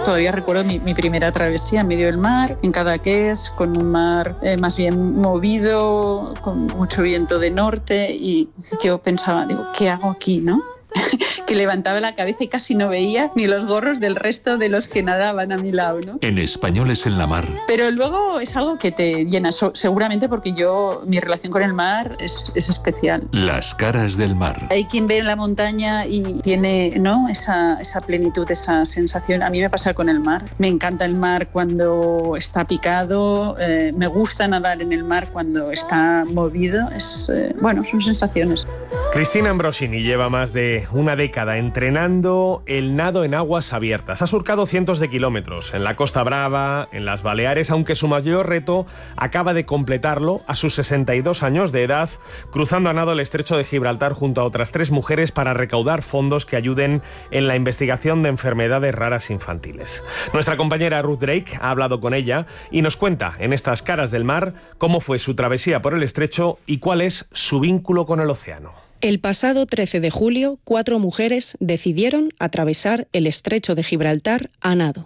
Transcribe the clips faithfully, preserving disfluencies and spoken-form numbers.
Todavía recuerdo mi, mi primera travesía en medio del mar, en Cadaqués, con un mar eh, más bien movido, con mucho viento de norte, y yo pensaba, digo, ¿qué hago aquí, no? Que levantaba la cabeza y casi no veía ni los gorros del resto de los que nadaban a mi lado, ¿no? En Españoles en la Mar. Pero luego es algo que te llena, seguramente porque yo, mi relación con el mar es, es especial. Las caras del mar. Hay quien ve en la montaña y tiene, ¿no?, esa, esa plenitud, esa sensación. A mí me pasa con el mar. Me encanta el mar cuando está picado, eh, me gusta nadar en el mar cuando está movido. Es, eh, bueno, son sensaciones. Cristina Ambrosini lleva más de una década entrenando el nado en aguas abiertas. Ha surcado cientos de kilómetros en la Costa Brava, en las Baleares, aunque su mayor reto acaba de completarlo a sus sesenta y dos años de edad, cruzando a nado el estrecho de Gibraltar junto a otras tres mujeres para recaudar fondos que ayuden en la investigación de enfermedades raras infantiles. Nuestra compañera Ruth Drake ha hablado con ella y nos cuenta en estas caras del mar cómo fue su travesía por el estrecho y cuál es su vínculo con el océano. El pasado trece de julio, cuatro mujeres decidieron atravesar el estrecho de Gibraltar a nado.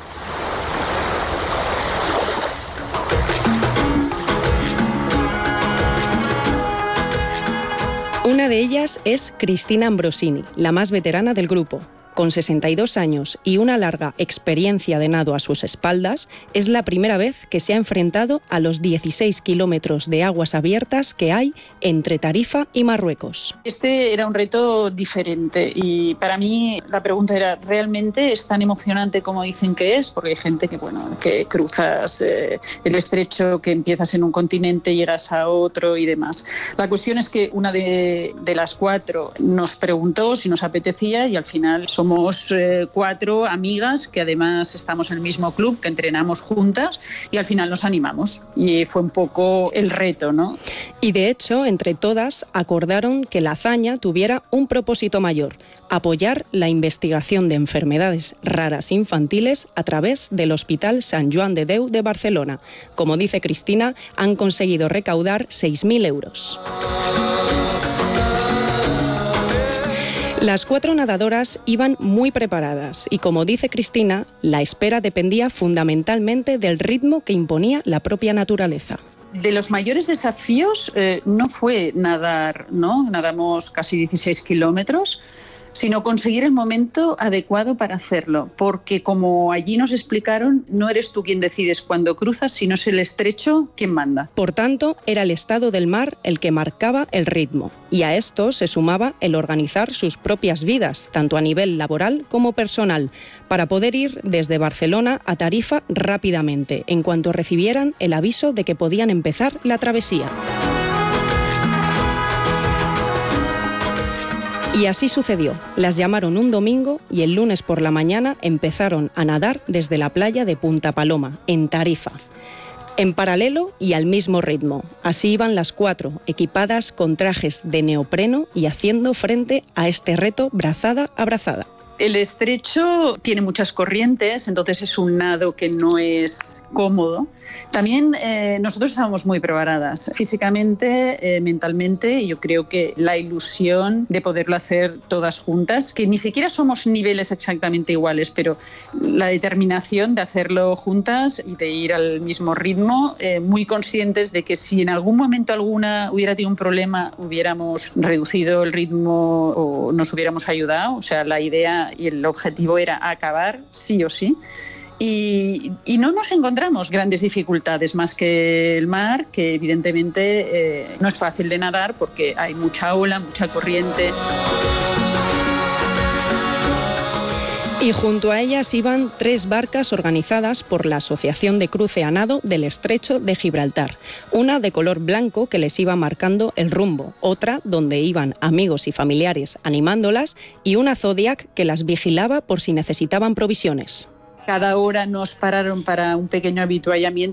Una de ellas es Cristina Ambrosini, la más veterana del grupo. Con sesenta y dos años y una larga experiencia de nado a sus espaldas, es la primera vez que se ha enfrentado a los dieciséis kilómetros de aguas abiertas que hay entre Tarifa y Marruecos. Este era un reto diferente y para mí la pregunta era, ¿realmente es tan emocionante como dicen que es? Porque hay gente que, bueno, que cruzas eh, el estrecho, que empiezas en un continente, llegas a otro y demás. La cuestión es que una de, de las cuatro nos preguntó si nos apetecía y al final somos Somos eh, cuatro amigas que además estamos en el mismo club, que entrenamos juntas y al final nos animamos. Y fue un poco el reto, ¿no? Y de hecho, entre todas acordaron que la hazaña tuviera un propósito mayor: apoyar la investigación de enfermedades raras infantiles a través del Hospital Sant Joan de Déu de Barcelona. Como dice Cristina, han conseguido recaudar seis mil euros. Las cuatro nadadoras iban muy preparadas y, como dice Cristina, la espera dependía fundamentalmente del ritmo que imponía la propia naturaleza. De los mayores desafíos eh, no fue nadar, ¿no? Nadamos casi dieciséis kilómetros, sino conseguir el momento adecuado para hacerlo, porque como allí nos explicaron, no eres tú quien decides cuando cruzas, sino es el estrecho quien manda. Por tanto, era el estado del mar el que marcaba el ritmo, y a esto se sumaba el organizar sus propias vidas, tanto a nivel laboral como personal, para poder ir desde Barcelona a Tarifa rápidamente, en cuanto recibieran el aviso de que podían empezar la travesía. Y así sucedió. Las llamaron un domingo y el lunes por la mañana empezaron a nadar desde la playa de Punta Paloma, en Tarifa. En paralelo y al mismo ritmo. Así iban las cuatro, equipadas con trajes de neopreno y haciendo frente a este reto brazada a brazada. El estrecho tiene muchas corrientes, entonces es un nado que no es cómodo. También eh, nosotros estábamos muy preparadas físicamente, eh, mentalmente, y yo creo que la ilusión de poderlo hacer todas juntas, que ni siquiera somos niveles exactamente iguales, pero la determinación de hacerlo juntas y de ir al mismo ritmo, eh, muy conscientes de que si en algún momento alguna hubiera tenido un problema, hubiéramos reducido el ritmo o nos hubiéramos ayudado. O sea, la idea y el objetivo era acabar sí o sí. Y, y no nos encontramos grandes dificultades más que el mar, que evidentemente eh, no es fácil de nadar porque hay mucha ola, mucha corriente. Y junto a ellas iban tres barcas organizadas por la Asociación de Cruce a Nado del Estrecho de Gibraltar. Una de color blanco que les iba marcando el rumbo, otra donde iban amigos y familiares animándolas y una Zodiac que las vigilaba por si necesitaban provisiones. Cada hora nos pararon para un pequeño avituallamiento.